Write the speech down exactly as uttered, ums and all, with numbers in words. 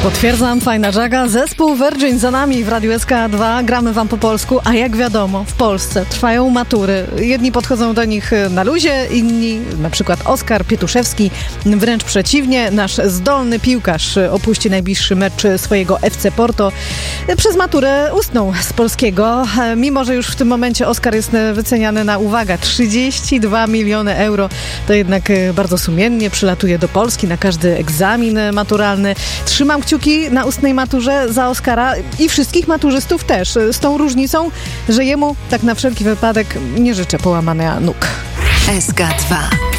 Potwierdzam, fajna żaga. Zespół Virgin za nami w Radiu S K dwa. Gramy wam po polsku, a jak wiadomo, w Polsce trwają matury. Jedni podchodzą do nich na luzie, inni, na przykład Oskar Pietuszewski, wręcz przeciwnie. Nasz zdolny piłkarz opuści najbliższy mecz swojego F C Porto. Przez maturę ustną z polskiego, mimo że już w tym momencie Oskar jest wyceniany na, uwaga, trzydzieści dwa miliony euro. To jednak bardzo sumiennie przylatuje do Polski na każdy egzamin maturalny. Trzymam kciuki na ustnej maturze za Oskara i wszystkich maturzystów też. Z tą różnicą, że jemu tak na wszelki wypadek nie życzę połamania nóg. S K dwa.